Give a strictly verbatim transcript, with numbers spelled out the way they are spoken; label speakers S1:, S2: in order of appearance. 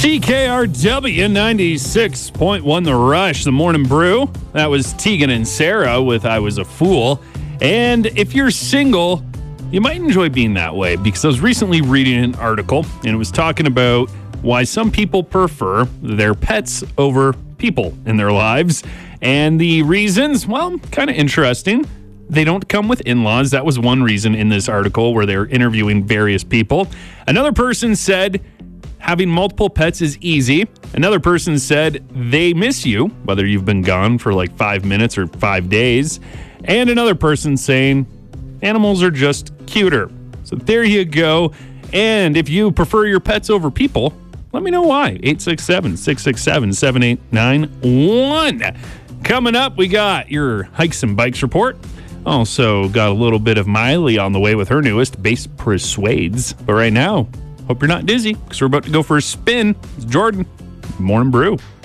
S1: C K R W ninety-six point one The Rush, the Morning Brew. That was Tegan and Sarah with I Was a Fool. And if you're single, you might enjoy being that way, because I was recently reading an article and it was talking about why some people prefer their pets over people in their lives. And the reasons, well, kind of interesting. They don't come with in-laws. That was one reason in this article where they're interviewing various people. Another person said having multiple pets is easy. Another person said they miss you, whether you've been gone for like five minutes or five days. And another person saying animals are just cuter. So there you go. And if you prefer your pets over people, let me know why. eight six seven, six six seven, seven eight nine one. Coming up, we got your Hikes and Bikes report. Also got a little bit of Miley on the way with her newest, Bass Persuades. But right now, hope you're not dizzy, because we're about to go for a spin. It's Jordan, Morning Brew.